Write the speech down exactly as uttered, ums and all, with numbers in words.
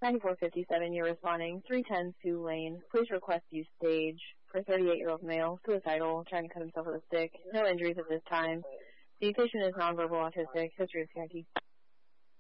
ninety-four fifty-seven, you're responding. three ten Sioux Lane. Please request use stage for thirty-eight-year-old male, suicidal, trying to cut himself with a stick. No injuries at this time. The patient is nonverbal autistic. History of C R T.